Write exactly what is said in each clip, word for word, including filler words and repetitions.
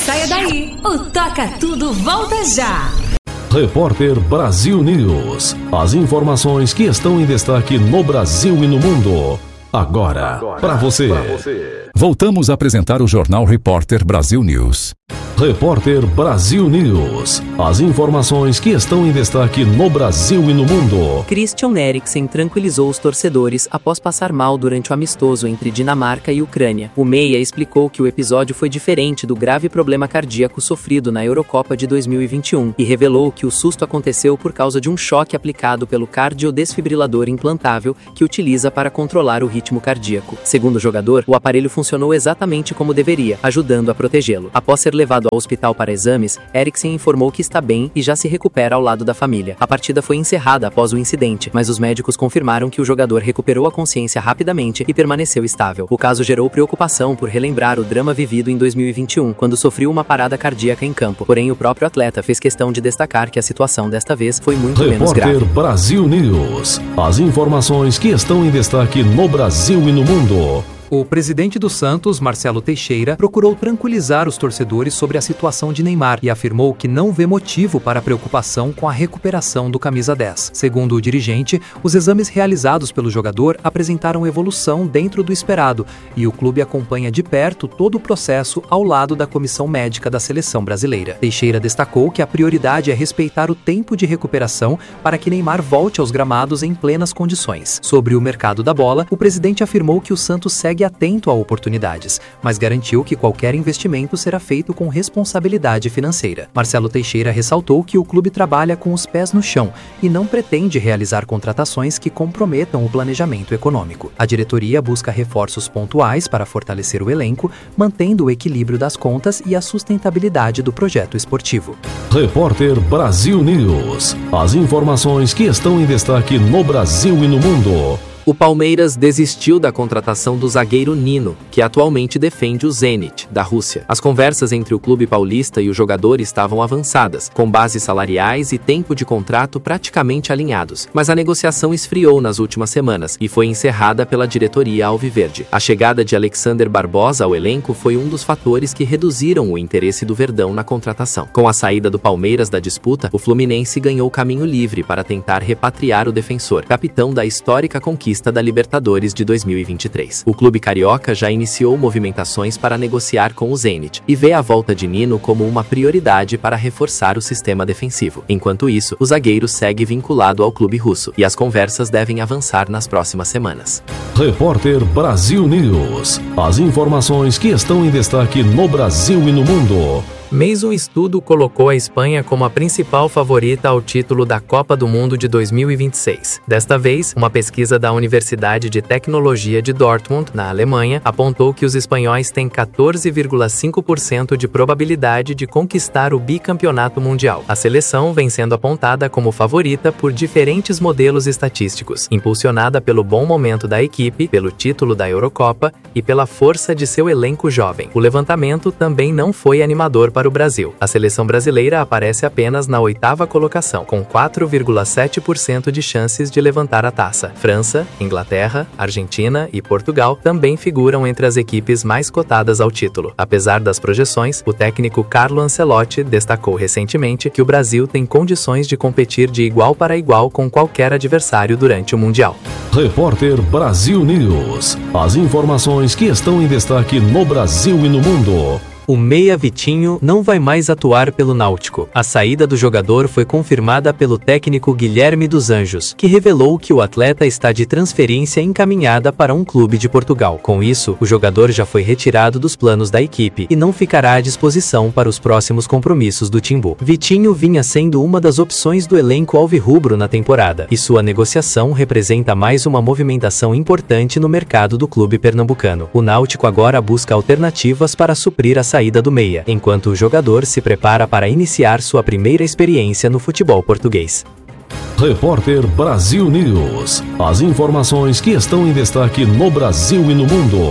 saia daí, o Toca Tudo volta já. Repórter Brasil News. As informações que estão em destaque no Brasil e no mundo. Agora, Agora para você. você. Voltamos a apresentar o Jornal Repórter Brasil News. Repórter Brasil News. As informações que estão em destaque no Brasil e no mundo. Christian Eriksen tranquilizou os torcedores após passar mal durante o amistoso entre Dinamarca e Ucrânia. O meia explicou que o episódio foi diferente do grave problema cardíaco sofrido na Eurocopa de dois mil e vinte e um e revelou que o susto aconteceu por causa de um choque aplicado pelo cardiodesfibrilador implantável que utiliza para controlar o ritmo cardíaco. Segundo o jogador, o aparelho funcionou exatamente como deveria, ajudando a protegê-lo. Após ser levado ao hospital para exames, Eriksen informou que está bem e já se recupera ao lado da família. A partida foi encerrada após o incidente, mas os médicos confirmaram que o jogador recuperou a consciência rapidamente e permaneceu estável. O caso gerou preocupação por relembrar o drama vivido em dois mil e vinte e um, quando sofreu uma parada cardíaca em campo. Porém, o próprio atleta fez questão de destacar que a situação desta vez foi muito Repórter menos grave. Brasil News. As informações que estão em destaque no Brasil e no mundo. O presidente do Santos, Marcelo Teixeira, procurou tranquilizar os torcedores sobre a situação de Neymar e afirmou que não vê motivo para preocupação com a recuperação do camisa dez. Segundo o dirigente, os exames realizados pelo jogador apresentaram evolução dentro do esperado e o clube acompanha de perto todo o processo ao lado da comissão médica da seleção brasileira. Teixeira destacou que a prioridade é respeitar o tempo de recuperação para que Neymar volte aos gramados em plenas condições. Sobre o mercado da bola, o presidente afirmou que o Santos segue atento a oportunidades, mas garantiu que qualquer investimento será feito com responsabilidade financeira. Marcelo Teixeira ressaltou que o clube trabalha com os pés no chão e não pretende realizar contratações que comprometam o planejamento econômico. A diretoria busca reforços pontuais para fortalecer o elenco, mantendo o equilíbrio das contas e a sustentabilidade do projeto esportivo. Repórter Brasil News. As informações que estão em destaque no Brasil e no mundo. O Palmeiras desistiu da contratação do zagueiro Nino, que atualmente defende o Zenit, da Rússia. As conversas entre o clube paulista e o jogador estavam avançadas, com bases salariais e tempo de contrato praticamente alinhados. Mas a negociação esfriou nas últimas semanas e foi encerrada pela diretoria alviverde. A chegada de Alexander Barbosa ao elenco foi um dos fatores que reduziram o interesse do Verdão na contratação. Com a saída do Palmeiras da disputa, o Fluminense ganhou caminho livre para tentar repatriar o defensor, capitão da histórica conquista da Libertadores de dois mil e vinte e três. O clube carioca já iniciou movimentações para negociar com o Zenit e vê a volta de Nino como uma prioridade para reforçar o sistema defensivo. Enquanto isso, o zagueiro segue vinculado ao clube russo e as conversas devem avançar nas próximas semanas. Repórter Brasil News. As informações que estão em destaque no Brasil e no mundo. Mais um estudo colocou a Espanha como a principal favorita ao título da Copa do Mundo de dois mil e vinte e seis. Desta vez, uma pesquisa da Universidade de Tecnologia de Dortmund, na Alemanha, apontou que os espanhóis têm quatorze vírgula cinco por cento de probabilidade de conquistar o bicampeonato mundial. A seleção vem sendo apontada como favorita por diferentes modelos estatísticos, impulsionada pelo bom momento da equipe, pelo título da Eurocopa e pela força de seu elenco jovem. O levantamento também não foi animador para para o Brasil. A seleção brasileira aparece apenas na oitava colocação, com quatro vírgula sete por cento de chances de levantar a taça. França, Inglaterra, Argentina e Portugal também figuram entre as equipes mais cotadas ao título. Apesar das projeções, o técnico Carlo Ancelotti destacou recentemente que o Brasil tem condições de competir de igual para igual com qualquer adversário durante o Mundial. Repórter Brasil News. As informações que estão em destaque no Brasil e no mundo. O meia Vitinho não vai mais atuar pelo Náutico. A saída do jogador foi confirmada pelo técnico Guilherme dos Anjos, que revelou que o atleta está de transferência encaminhada para um clube de Portugal. Com isso, o jogador já foi retirado dos planos da equipe e não ficará à disposição para os próximos compromissos do Timbu. Vitinho vinha sendo uma das opções do elenco alvirrubro na temporada, e sua negociação representa mais uma movimentação importante no mercado do clube pernambucano. O Náutico agora busca alternativas para suprir a saída do meia, enquanto o jogador se prepara para iniciar sua primeira experiência no futebol português. Repórter Brasil News. As informações que estão em destaque no Brasil e no mundo.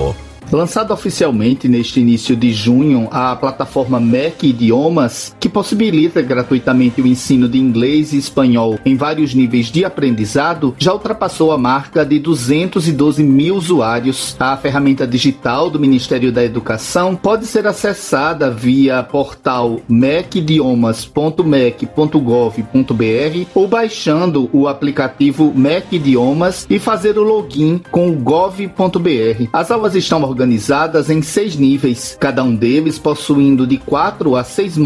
Lançada oficialmente neste início de junho, a plataforma M E C Idiomas, que possibilita gratuitamente o ensino de inglês e espanhol em vários níveis de aprendizado, já ultrapassou a marca de duzentos e doze mil usuários. A ferramenta digital do Ministério da Educação pode ser acessada via portal mecidiomas ponto mec ponto gov ponto br ou baixando o aplicativo M E C Idiomas e fazer o login com o gov ponto br. As aulas estão organizadas em seis níveis, cada um deles possuindo de quatro a seis